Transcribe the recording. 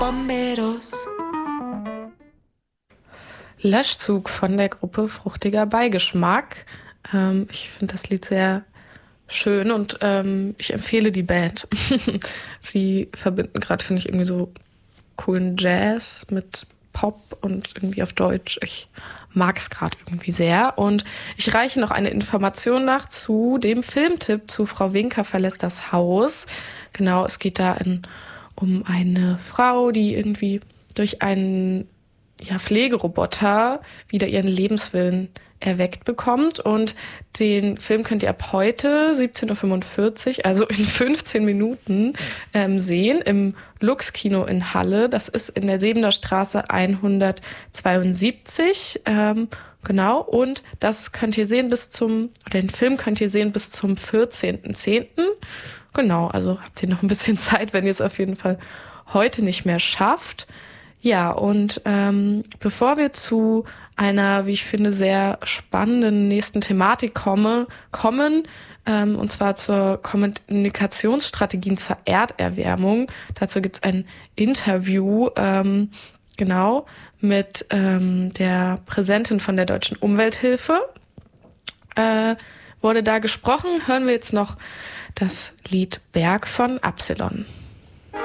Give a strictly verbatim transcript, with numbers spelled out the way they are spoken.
Bomberos. Löschzug von der Gruppe Fruchtiger Beigeschmack. Ähm, ich finde das Lied sehr schön und ähm, ich empfehle die Band. Sie verbinden gerade, finde ich, irgendwie so coolen Jazz mit Pop und irgendwie auf Deutsch. Ich mag es gerade irgendwie sehr. Und ich reiche noch eine Information nach zu dem Filmtipp zu Frau Winker verlässt das Haus. Genau, es geht da in, um eine Frau, die irgendwie durch einen ja, Pflegeroboter wieder ihren Lebenswillen erweckt bekommt. Und den Film könnt ihr ab heute siebzehn Uhr fünfundvierzig, also in fünfzehn Minuten, ähm, sehen im Lux-Kino in Halle. Das ist in der Sebener Straße hundertzweiundsiebzig. Ähm, genau. Und das könnt ihr sehen bis zum, oder den Film könnt ihr sehen bis zum vierzehnten zehnten Genau, also habt ihr noch ein bisschen Zeit, wenn ihr es auf jeden Fall heute nicht mehr schafft. Ja, und ähm, bevor wir zu einer, wie ich finde, sehr spannenden nächsten Thematik komme, kommen, ähm, und zwar zur Kommunikationsstrategien zur Erderwärmung. Dazu gibt's ein Interview, ähm, genau, mit ähm, der Präsidentin von der Deutschen Umwelthilfe. Äh, wurde da gesprochen. Hören wir jetzt noch das Lied Berg von Absilon.